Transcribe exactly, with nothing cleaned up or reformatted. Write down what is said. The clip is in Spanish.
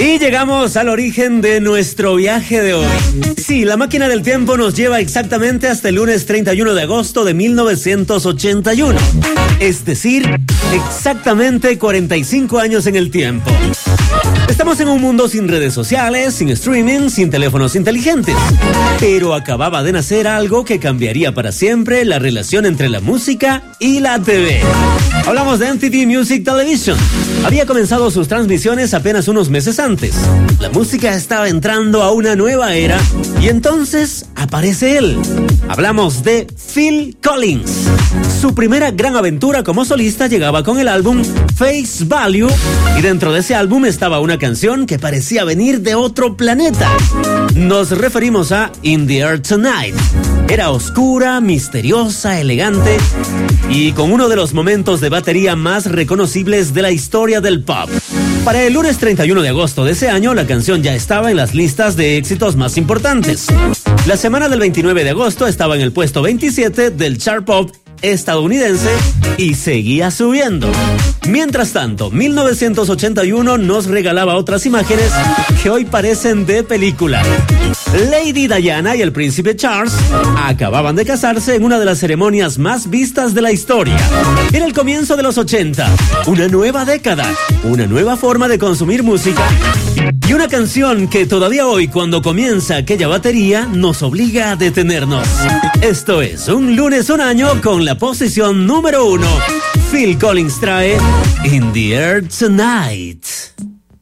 Y llegamos al origen de nuestro viaje de hoy. Sí, la máquina del tiempo nos lleva exactamente hasta el lunes treinta y uno de agosto de mil novecientos ochenta y uno. Es decir, exactamente cuarenta y cinco años en el tiempo. Estamos en un mundo sin redes sociales, sin streaming, sin teléfonos inteligentes. Pero acababa de nacer algo que cambiaría para siempre la relación entre la música y la T V. Hablamos de M T V Music Television. Había comenzado sus transmisiones apenas unos meses antes. La música estaba entrando a una nueva era y entonces aparece él. Hablamos de Phil Collins. Su primera gran aventura como solista llegaba con el álbum Face Value y dentro de ese álbum estaba una canción que parecía venir de otro planeta. Nos referimos a In the Air Tonight. Era oscura, misteriosa, elegante y con uno de los momentos de batería más reconocibles de la historia del pop. Para el lunes treinta y uno de agosto de ese año, la canción ya estaba en las listas de éxitos más importantes. La semana del veintinueve de agosto estaba en el puesto veintisiete del chart pop estadounidense y seguía subiendo. Mientras tanto, mil novecientos ochenta y uno nos regalaba otras imágenes que hoy parecen de película. Lady Diana y el príncipe Charles acababan de casarse en una de las ceremonias más vistas de la historia. Era el comienzo de los ochenta, una nueva década, una nueva forma de consumir música y una canción que todavía hoy, cuando comienza aquella batería, nos obliga a detenernos. Esto es Un Lunes Un Año con la posición número uno. Phil Collins trae In the Air Tonight.